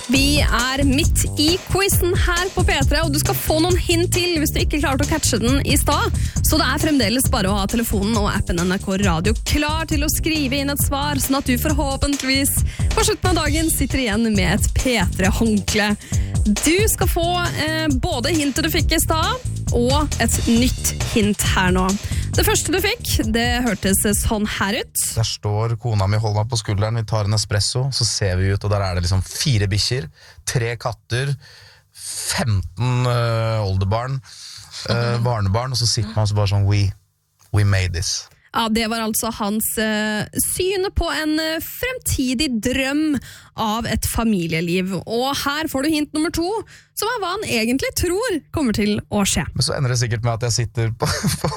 Vi midt i quizen her på P3, og du skal få noen hint til hvis du ikke klarte å catche den i stad. Så det fremdeles bare å ha telefonen og appen NRK Radio klar til å skrive inn et svar, sånn at du forhåpentligvis på slutten av dagen sitter igjen med et P3-håndkle. Du skal få både hintet du fikk i stad, og et nytt hint her nå. Det første du fikk, det hørtes sånn her ut. Der står kona mi, hold meg på skulderen, vi tar en espresso, så ser vi ut, og der det liksom 4 bikkjer, 3 katter, 15 oldebarn, barnebarn, og så sitter man så bare sånn, we made this. Ja, det var altså hans syn på en fremtidig drøm av et familieliv. Og her får du hint nummer 2, som hva han egentlig tror kommer til å skje. Men så ender det sikkert med at jeg sitter på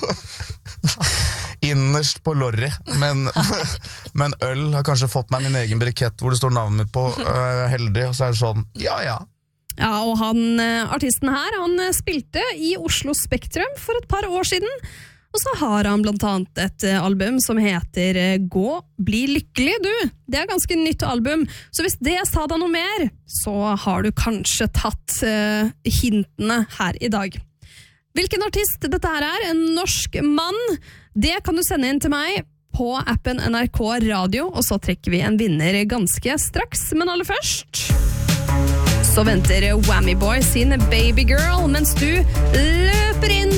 innerst på lorry, men øl har kanskje fått meg min egen brikett hvor det står navnet mitt på, heldig, og så det sånn, ja. Ja, og artisten her, han spilte i Oslo Spektrum for et par år siden, og så har han blant annet et album som heter Gå, bli lykkelig, du. Det ganske nytt album, så hvis det sa deg noe mer, så har du kanskje tatt hintene her i dag. Hvilken artist dette her en norsk mann, det kan du sende inn til meg på appen NRK Radio, og så trekker vi en vinner ganske straks. Men aller først så venter Whammy Boy sin Baby Girl, mens du løper inn